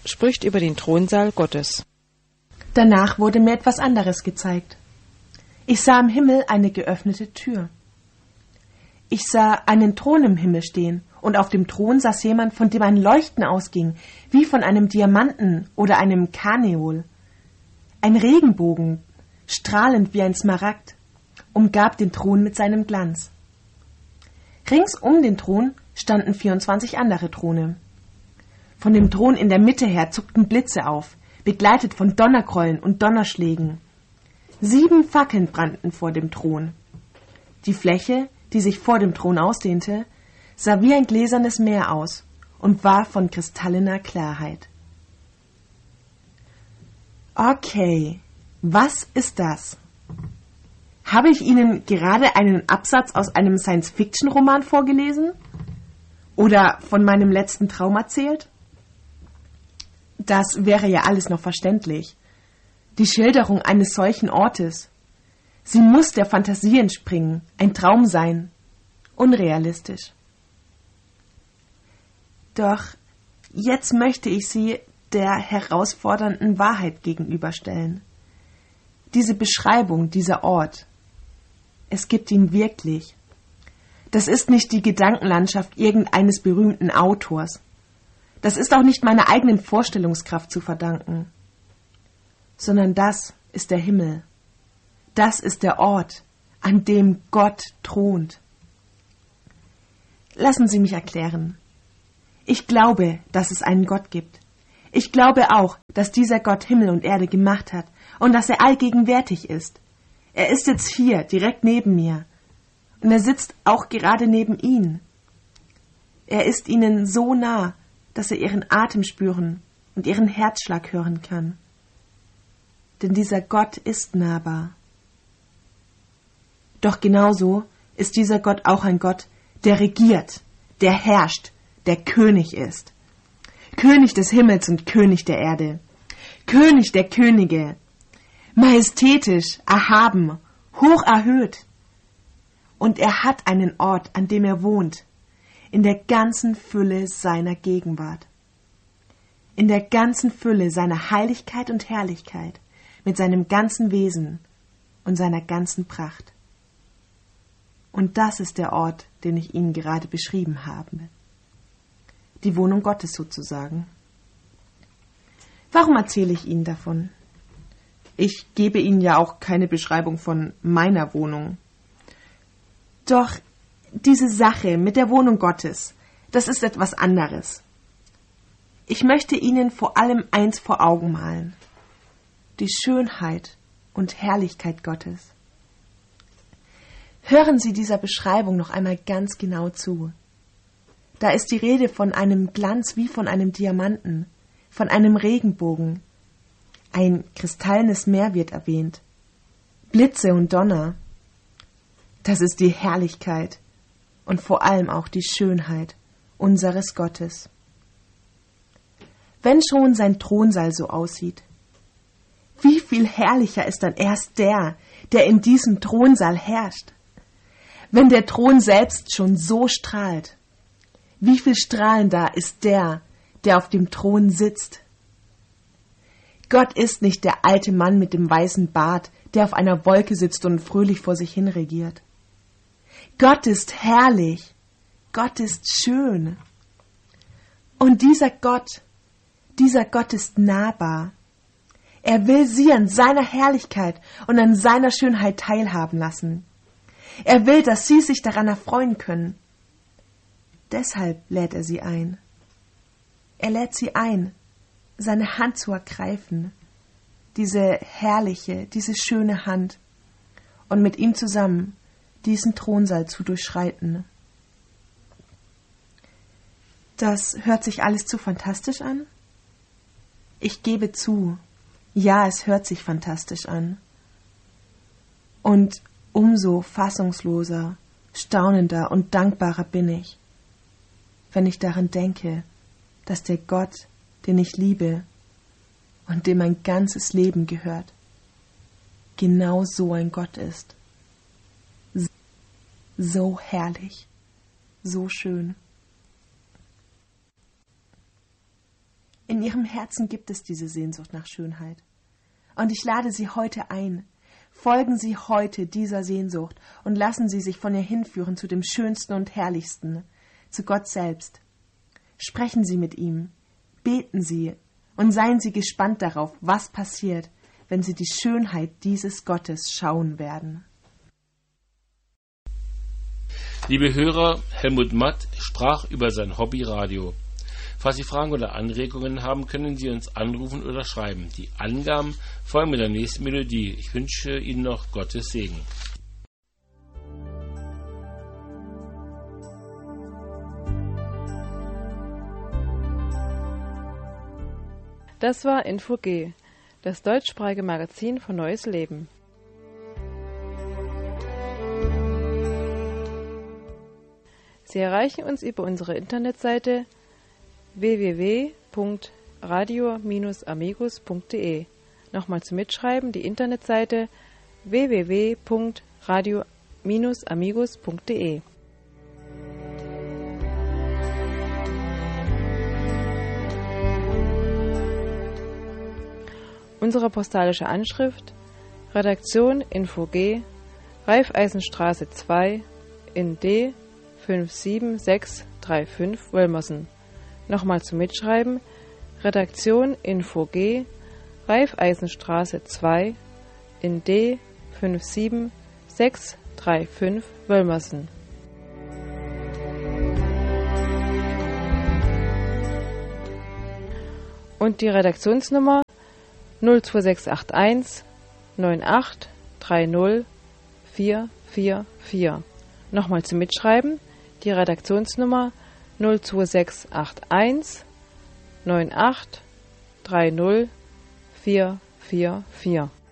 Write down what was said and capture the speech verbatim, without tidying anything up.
spricht über den Thronsaal Gottes. Danach wurde mir etwas anderes gezeigt. Ich sah im Himmel eine geöffnete Tür. Ich sah einen Thron im Himmel stehen, und auf dem Thron saß jemand, von dem ein Leuchten ausging, wie von einem Diamanten oder einem Karneol. Ein Regenbogen, strahlend wie ein Smaragd, umgab den Thron mit seinem Glanz. Rings um den Thron standen vierundzwanzig andere Throne. Von dem Thron in der Mitte her zuckten Blitze auf, begleitet von Donnergrollen und Donnerschlägen. Sieben Fackeln brannten vor dem Thron. Die Fläche, die sich vor dem Thron ausdehnte, sah wie ein gläsernes Meer aus und war von kristalliner Klarheit. Okay, was ist das? Habe ich Ihnen gerade einen Absatz aus einem Science-Fiction-Roman vorgelesen? Oder von meinem letzten Traum erzählt? Das wäre ja alles noch verständlich. Die Schilderung eines solchen Ortes. Sie muss der Fantasie entspringen, ein Traum sein. Unrealistisch. Doch jetzt möchte ich Sie der herausfordernden Wahrheit gegenüberstellen. Diese Beschreibung, dieser Ort, es gibt ihn wirklich. Das ist nicht die Gedankenlandschaft irgendeines berühmten Autors. Das ist auch nicht meiner eigenen Vorstellungskraft zu verdanken, sondern das ist der Himmel. Das ist der Ort, an dem Gott thront. Lassen Sie mich erklären. Ich glaube, dass es einen Gott gibt. Ich glaube auch, dass dieser Gott Himmel und Erde gemacht hat und dass er allgegenwärtig ist. Er ist jetzt hier, direkt neben mir. Und er sitzt auch gerade neben Ihnen. Er ist Ihnen so nah, dass er Ihren Atem spüren und Ihren Herzschlag hören kann. Denn dieser Gott ist nahbar. Doch genauso ist dieser Gott auch ein Gott, der regiert, der herrscht, der König ist. König des Himmels und König der Erde. König der Könige. Majestätisch, erhaben, hoch erhöht. Und er hat einen Ort, an dem er wohnt, in der ganzen Fülle seiner Gegenwart. In der ganzen Fülle seiner Heiligkeit und Herrlichkeit, mit seinem ganzen Wesen und seiner ganzen Pracht. Und das ist der Ort, den ich Ihnen gerade beschrieben habe. Die Wohnung Gottes sozusagen. Warum erzähle ich Ihnen davon? Ich gebe Ihnen ja auch keine Beschreibung von meiner Wohnung. Doch diese Sache mit der Wohnung Gottes, das ist etwas anderes. Ich möchte Ihnen vor allem eins vor Augen malen. Die Schönheit und Herrlichkeit Gottes. Hören Sie dieser Beschreibung noch einmal ganz genau zu. Da ist die Rede von einem Glanz wie von einem Diamanten, von einem Regenbogen. Ein kristallenes Meer wird erwähnt. Blitze und Donner. Das ist die Herrlichkeit und vor allem auch die Schönheit unseres Gottes. Wenn schon sein Thronsaal so aussieht, wie viel herrlicher ist dann erst der, der in diesem Thronsaal herrscht? Wenn der Thron selbst schon so strahlt, wie viel strahlender ist der, der auf dem Thron sitzt? Gott ist nicht der alte Mann mit dem weißen Bart, der auf einer Wolke sitzt und fröhlich vor sich hin regiert. Gott ist herrlich, Gott ist schön. Und dieser Gott, dieser Gott ist nahbar. Er will sie an seiner Herrlichkeit und an seiner Schönheit teilhaben lassen. Er will, dass sie sich daran erfreuen können. Deshalb lädt er sie ein. Er lädt sie ein, seine Hand zu ergreifen, diese herrliche, diese schöne Hand, und mit ihm zusammen diesen Thronsaal zu durchschreiten. Das hört sich alles zu fantastisch an? Ich gebe zu, ja, es hört sich fantastisch an. Und umso fassungsloser, staunender und dankbarer bin ich, wenn ich daran denke, dass der Gott, den ich liebe und dem mein ganzes Leben gehört, genau so ein Gott ist. So herrlich, so schön. In ihrem Herzen gibt es diese Sehnsucht nach Schönheit. Und ich lade Sie heute ein. Folgen Sie heute dieser Sehnsucht und lassen Sie sich von ihr hinführen zu dem Schönsten und Herrlichsten, zu Gott selbst. Sprechen Sie mit ihm, beten Sie und seien Sie gespannt darauf, was passiert, wenn Sie die Schönheit dieses Gottes schauen werden. Liebe Hörer, Helmut Matt sprach über sein Hobby Radio. Falls Sie Fragen oder Anregungen haben, können Sie uns anrufen oder schreiben. Die Angaben folgen mit der nächsten Melodie. Ich wünsche Ihnen noch Gottes Segen. Das war Info G, das deutschsprachige Magazin von Neues Leben. Sie erreichen uns über unsere Internetseite w w w punkt radio Bindestrich amigos punkt de. Nochmal zum Mitschreiben die Internetseite w w w punkt radio Bindestrich amigos punkt de. Unsere postalische Anschrift: Redaktion Info G, Raiffeisenstraße zwei in D fünf sieben sechs drei fünf Wölmersen. Nochmal zum Mitschreiben: Redaktion Info G, Raiffeisenstraße zwei in D fünf sieben sechs drei fünf Wölmersen. Und die Redaktionsnummer null zwei sechs acht eins neun acht drei null vier vier vier. Nochmal zum Mitschreiben: die Redaktionsnummer null zwei sechs acht eins neun acht drei null vier vier vier.